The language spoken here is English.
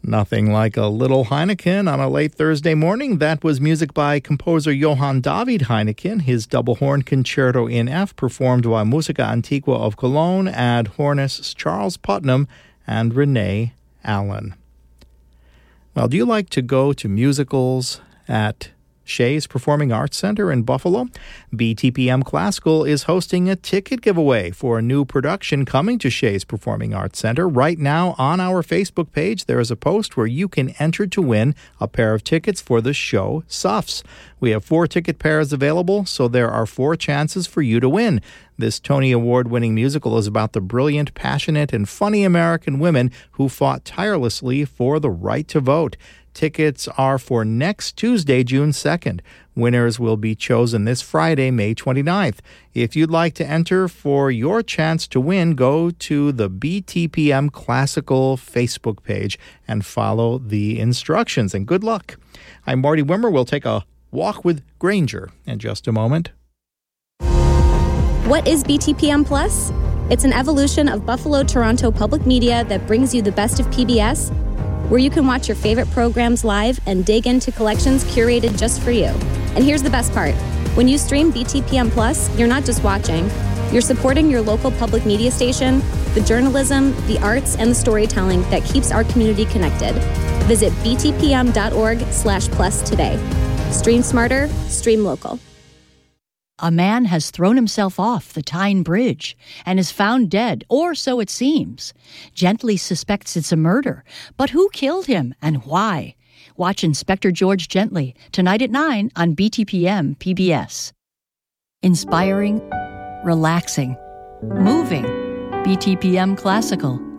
Nothing like a little Heineken on a late Thursday morning. That was music by composer Johann David Heineken, his double horn concerto in F, performed by Musica Antiqua of Cologne and hornists Charles Putnam and Renee Allen. Well, do you like to go to musicals at Shea's Performing Arts Center in Buffalo? BTPM Classical is hosting a ticket giveaway for a new production coming to Shea's Performing Arts Center. Right now on our Facebook page, there is a post where you can enter to win a pair of tickets for the show Suffs. We have 4 ticket pairs available, so there are 4 chances for you to win. This Tony Award-winning musical is about the brilliant, passionate, and funny American women who fought tirelessly for the right to vote. Tickets are for next Tuesday, June 2nd. Winners will be chosen this Friday, May 29th. If you'd like to enter for your chance to win, go to the BTPM Classical Facebook page and follow the instructions. And good luck. I'm Marty Wimmer. We'll take a walk with Granger in just a moment. What is BTPM Plus? It's an evolution of Buffalo-Toronto public media that brings you the best of PBS, where you can watch your favorite programs live and dig into collections curated just for you. And here's the best part. When you stream BTPM Plus, you're not just watching. You're supporting your local public media station, the journalism, the arts, and the storytelling that keeps our community connected. Visit btpm.org/plus today. Stream smarter, stream local. A man has thrown himself off the Tyne Bridge and is found dead, or so it seems. Gently suspects it's a murder, but who killed him and why? Watch Inspector George Gently tonight at 9 on BTPM PBS. Inspiring, relaxing, moving. BTPM Classical.